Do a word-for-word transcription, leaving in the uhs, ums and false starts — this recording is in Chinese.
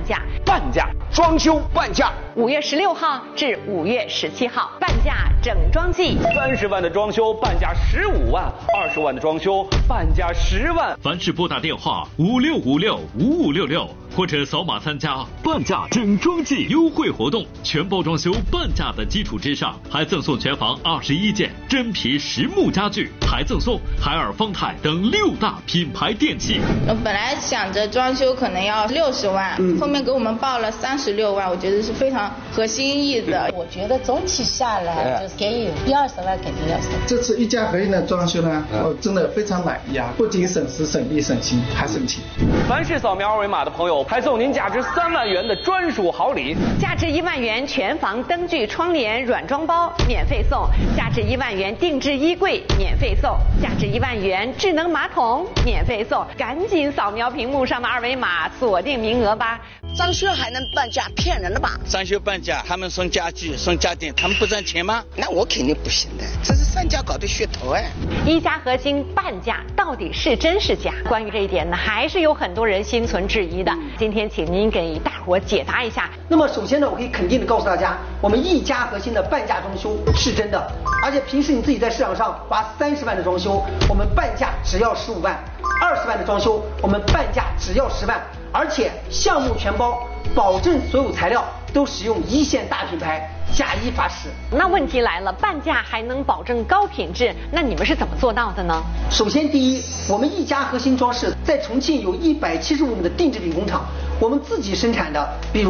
价， 半价装修半价， 五月十六号至五月十七号半价整装季， 三十万的装修半价十五万，二十万的装修半价十万。 凡是拨打电话五六五六五五六六或者扫码参加半价整装季优惠活动，全包装修半价的基础之上，还赠送全房二十一件真皮实木家具，还赠送海尔、方太等六大品牌电器。 我本来想着装修可能要六十万，嗯、后面给我们报了三十六万，我觉得是非常合心意的。 我觉得总体下来就是给有一二十万肯定要省。 这次一家合一的装修呢，我真的非常满意啊！不仅省时、省力、省心，还省钱。 凡是扫描二维码的朋友，还送您价值三万元的专属好礼， 价值一万元全房灯具、窗帘软装包免费送，价值一万元定制衣柜免费送，价值一万元智能马桶免费送，赶紧扫描屏幕上的二维码，锁定名额吧。 装修还能半价，骗人的吧？ 装修半价，他们送家具、送家电，他们不赚钱吗？ 那我肯定不行的，这是商家搞的噱头哎。 一家核心半价到底是真是假？关于这一点呢，还是有很多人心存质疑的。今天请您给大伙解答一下。 那么首先呢，我可以肯定的告诉大家，我们一家核心的半价装修是真的，而且平时你自己在市场上花三十万的装修，我们半价只要十五万；二十万的装修，我们半价只要十万，而且项目全包，保证所有材料都使用一线大品牌，假一罚十。 那问题来了，半价还能保证高品质，那你们是怎么做到的呢？ 首先，第一，我们一家核心装饰在重庆有一百七十五亩的定制品工厂，我们自己生产的，比如